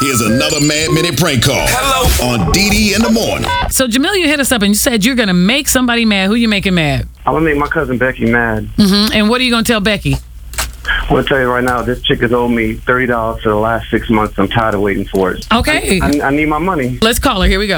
Here's another Mad Minute prank call. Hello. On DD in the morning. So, Jamil, you hit us up and you said you're going to make somebody mad. Who you making mad? I'm going to make my cousin Becky mad. And what are you going to tell Becky? I'm going to tell you right now, this chick has owed me $30 for the last 6 months. I'm tired of waiting for it. Okay. I need my money. Let's call her. Here we go.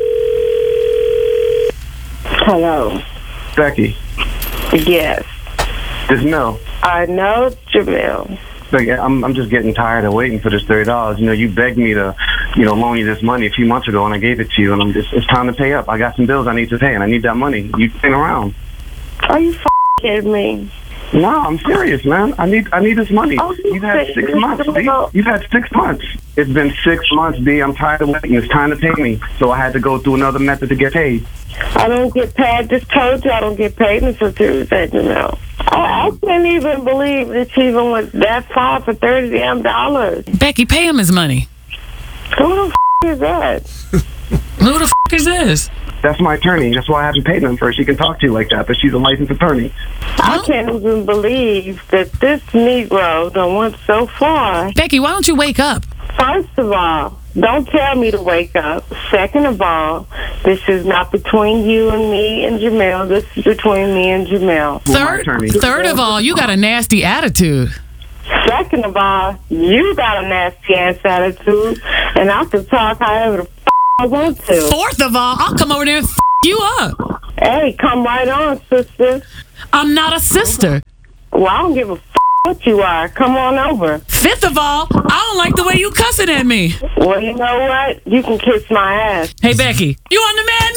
Hello. Becky. Yes. This Mel. I know, Jamil. Becky, I'm just getting tired of waiting for this $30. You know, you begged me to, loan you this money a few months ago, and I gave it to you, and it's time to pay up. I got some bills I need to pay, and I need that money. You hang around. Are you kidding me? No, I'm serious, man. I need this money. Oh, You've had 6 months, B. You've had 6 months. It's been 6 months, B. I'm tired of waiting. It's time to pay me. So I had to go through another method to get paid. I don't get paid. I just told you I don't get paid until Tuesday, Jamil. I can't even believe that she even went that far for $30 damn. Becky, pay him his money. Who the is that? Who the is this? That's my attorney. That's why I haven't paid them first. She can talk to you like that, but she's a licensed attorney. I can't even believe that this Negro done went so far. Becky, why don't you wake up? First of all, don't tell me to wake up. Second of all, this is not between you and me and Jamil. This is between me and Jamil. Third of all, you got a nasty attitude. Second of all, you got a nasty ass attitude, and I can talk however the I want to. Fourth of all, I'll come over there and you up. Hey, come right on, sister. I'm not a sister. Well, I don't give a what you are. Come on over. Fifth of all, I don't like the way you cussing at me. Well, you know what? You can kiss my ass. Hey, Becky, you on the Mad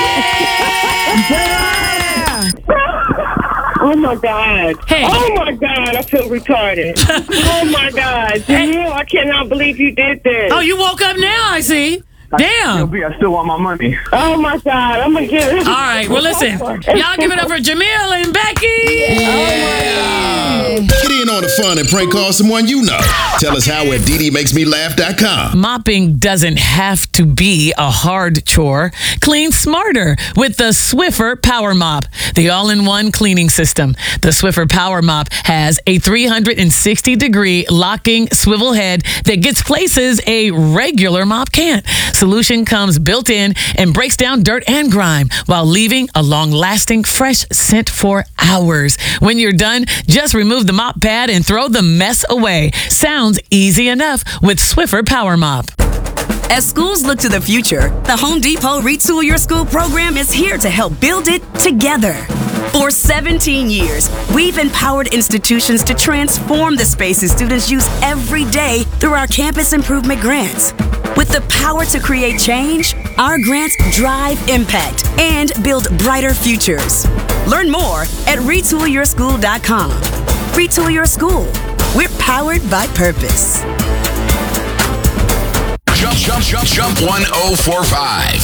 Minute? Oh, my God. Hey. Oh, my God. I feel retarded. Oh, my God. Jamil, I cannot believe you did this. Oh, you woke up now, I see. Damn. I still want my money. Oh, my God. I'm going to get it. All right. Well, listen. Y'all give it up for Jamil and Becky. Yeah. Get in on the fun and prank call someone you know. Tell us how at DDMakesMeLaugh.com. Mopping doesn't have to be a hard chore. Clean smarter with the Swiffer Power Mop, the all-in-one cleaning system. The Swiffer Power Mop has a 360-degree locking swivel head that gets places a regular mop can't. Solution comes built in and breaks down dirt and grime while leaving a long-lasting fresh scent for hours. When you're done, just remove the mop pad and throw the mess away. Sounds easy enough with Swiffer Power Mop. As schools look to the future, the Home Depot Retool Your School program is here to help build it together. For 17 years, we've empowered institutions to transform the spaces students use every day through our campus improvement grants. With the power to create change, our grants drive impact and build brighter futures. Learn more at RetoolYourSchool.com. Retool Your School. We're powered by purpose. Jump 1045.